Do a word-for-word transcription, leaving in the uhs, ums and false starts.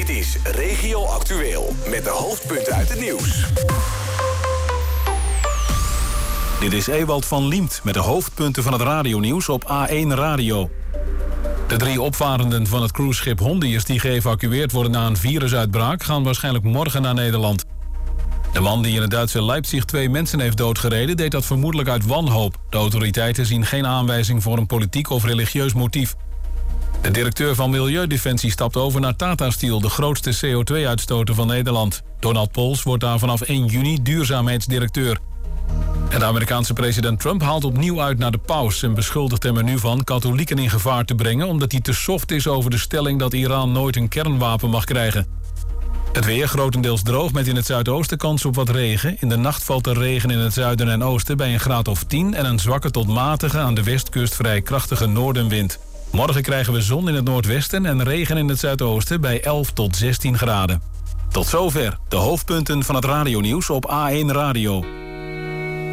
Dit is Regio Actueel met de hoofdpunten uit het nieuws. Dit is Ewald van Liemt met de hoofdpunten van het radionieuws op A één Radio. De drie opvarenden van het cruiseschip Hondius die geëvacueerd worden na een virusuitbraak gaan waarschijnlijk morgen naar Nederland. De man die in het Duitse Leipzig twee mensen heeft doodgereden deed dat vermoedelijk uit wanhoop. De autoriteiten zien geen aanwijzing voor een politiek of religieus motief. De directeur van Milieudefensie stapt over naar Tata Steel, de grootste C O twee uitstoter van Nederland. Donald Pols wordt daar vanaf één juni duurzaamheidsdirecteur. En de Amerikaanse president Trump haalt opnieuw uit naar de paus en beschuldigt hem er nu van katholieken in gevaar te brengen omdat hij te soft is over de stelling dat Iran nooit een kernwapen mag krijgen. Het weer grotendeels droog met in het zuidoosten kans op wat regen. In de nacht valt er regen in het zuiden en oosten bij een graad of tien en een zwakke tot matige aan de westkust vrij krachtige noordenwind. Morgen krijgen we zon in het noordwesten en regen in het zuidoosten bij elf tot zestien graden. Tot zover de hoofdpunten van het radionieuws op A één Radio.